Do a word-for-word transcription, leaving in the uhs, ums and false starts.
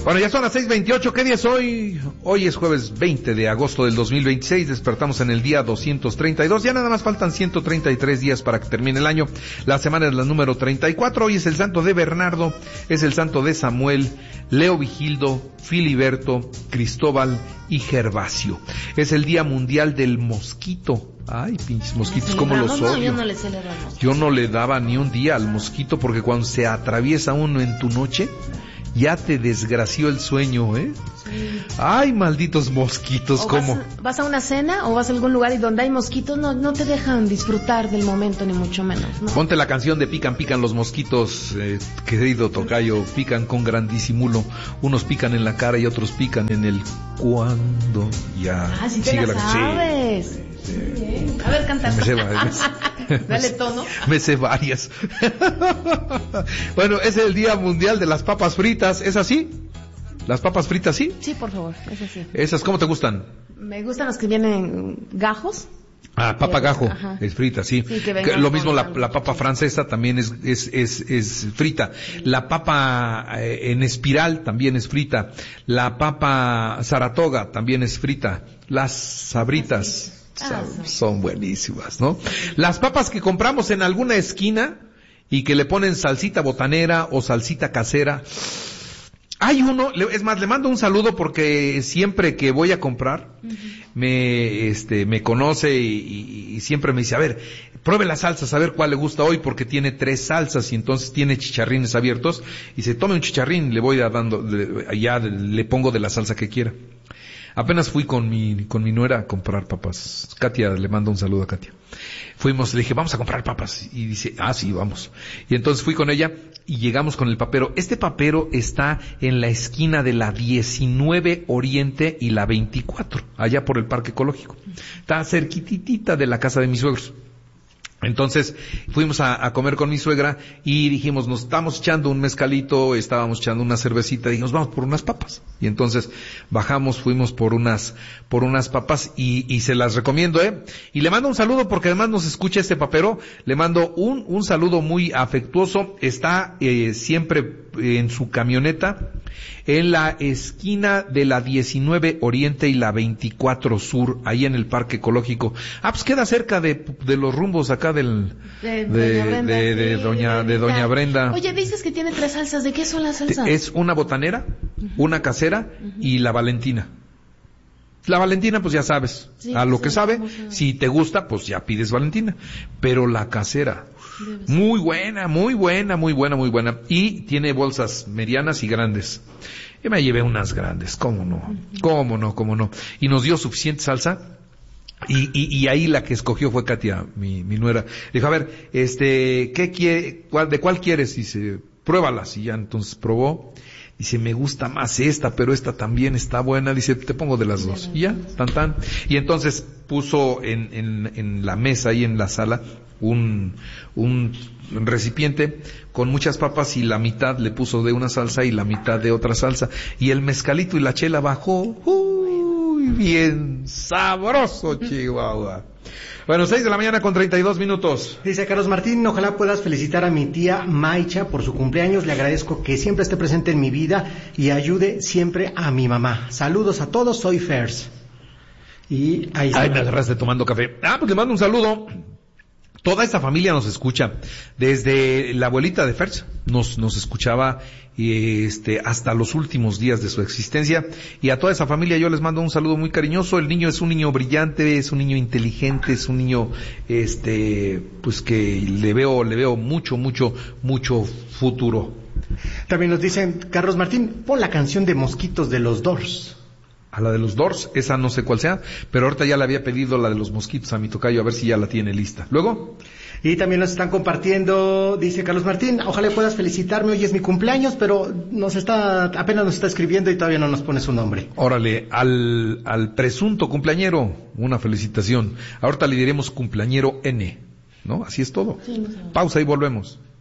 Bueno, ya son las seis veintiocho. ¿Qué día es hoy? Hoy es jueves veinte de agosto del dos mil veintiséis. Despertamos en el día doscientos treinta y dos. Ya nada más faltan ciento treinta y tres días para que termine el año. La semana es la número treinta y cuatro. Hoy es el santo de Bernardo, es el santo de Samuel, Leo Vigildo, Filiberto, Cristóbal y Gervasio. Es el día mundial del mosquito. Ay, pinches mosquitos, sí, cómo los odio. No, yo no le celebro al mosquito. Yo no le daba ni un día al mosquito porque cuando se atraviesa uno en tu noche, ya te desgració el sueño, ¿eh? Sí. Ay, malditos mosquitos, o ¿cómo? Vas, vas a una cena o vas a algún lugar y donde hay mosquitos no, no te dejan disfrutar del momento, ni mucho menos, ¿no? Ponte la canción de Pican, pican los mosquitos, eh, querido tocayo, pican con gran disimulo. Unos pican en la cara y otros pican en el cuando ya. Ah, sí te sigue la, la sabes. Sí. Sí. A ver, canta. Me sé varias. Dale tono. Me sé varias. Bueno, es el Día Mundial de las Papas Fritas, ¿es así? ¿Las papas fritas sí? Sí, por favor, es así. ¿Esas cómo te gustan? Me gustan las que vienen gajos. Ah, papa gajo, ajá, es frita, sí. Sí, que que lo mismo la, la papa francesa también es es es es frita. La papa eh, en espiral también es frita. La papa Saratoga también es frita. Las Sabritas ah, son, son buenísimas, ¿no? Las papas que compramos en alguna esquina y que le ponen salsita botanera o salsita casera. Hay uno, es más, le mando un saludo porque siempre que voy a comprar, uh-huh. me, este, me conoce y, y, y siempre me dice, a ver, pruebe las salsas, a ver cuál le gusta hoy, porque tiene tres salsas y entonces tiene chicharrines abiertos, y se tome un chicharrín, le voy a dando, le, ya le pongo de la salsa que quiera. Apenas fui con mi, con mi nuera a comprar papas. Katia, le mando un saludo a Katia. Fuimos, le dije, vamos a comprar papas. Y dice, ah, sí, vamos. Y entonces fui con ella y llegamos con el papero. Este papero está en la esquina de la diecinueve Oriente y la veinticuatro, allá por el Parque Ecológico. Está cerquititita de la casa de mis suegros. Entonces fuimos a, a comer con mi suegra y dijimos, nos estamos echando un mezcalito, estábamos echando una cervecita, dijimos, vamos por unas papas. Y entonces bajamos, fuimos por unas, por unas papas y, y se las recomiendo, ¿eh? Y le mando un saludo porque además nos escucha este papero, le mando un, un saludo muy afectuoso, está eh, siempre en su camioneta, en la esquina de la diecinueve Oriente y la veinticuatro Sur, ahí en el Parque Ecológico. Ah, pues queda cerca de, de los rumbos acá del, de, de, Doña Brenda, de, de, sí, doña, de Doña Brenda. Oye, dices que tiene tres salsas, ¿de qué son las salsas? Es una botanera, uh-huh. una casera uh-huh. y la Valentina. La Valentina, pues ya sabes, sí, a lo sí, que sabe, si te gusta, pues ya pides Valentina. Pero la casera, muy buena, muy buena, muy buena, muy buena. Y tiene bolsas medianas y grandes. Yo me llevé unas grandes, cómo no, cómo no, cómo no. Y nos dio suficiente salsa. Y, y, y ahí la que escogió fue Katia, mi, mi nuera. Dijo, a ver, este, ¿qué quiere, cuál, de cuál quieres? Dice, pruébalas. Y ya entonces probó. Dice, me gusta más esta, pero esta también está buena. Dice, te pongo de las dos. Y ya, tan tan. Y entonces puso en, en, en la mesa ahí en la sala un, un recipiente con muchas papas y la mitad le puso de una salsa y la mitad de otra salsa. Y el mezcalito y la chela bajó. Uy, bien sabroso, Chihuahua. Bueno, seis de la mañana con treinta y dos minutos. Dice Carlos Martín, ojalá puedas felicitar a mi tía Maicha por su cumpleaños. Le agradezco que siempre esté presente en mi vida y ayude siempre a mi mamá. Saludos a todos, soy Fers. Y ahí está. Ay, me agarraste tomando café. Ah, pues le mando un saludo. Toda esta familia nos escucha. Desde la abuelita de Fers nos, nos escuchaba este, hasta los últimos días de su existencia. Y a toda esa familia yo les mando un saludo muy cariñoso. El niño es un niño brillante, es un niño inteligente, es un niño, este, pues que le veo, le veo mucho, mucho, mucho futuro. También nos dicen, Carlos Martín, pon la canción de Mosquitos de los Doors. A la de los Doors, esa no sé cuál sea, pero ahorita ya le había pedido la de los mosquitos a mi tocayo, a ver si ya la tiene lista. Luego. Y también nos están compartiendo, dice Carlos Martín, ojalá puedas felicitarme, hoy es mi cumpleaños, pero nos está, apenas nos está escribiendo y todavía no nos pone su nombre. Órale, al, al presunto cumpleañero, una felicitación. Ahorita le diremos cumpleañero N, ¿no? Así es todo. Sí, no sé. Pausa y volvemos.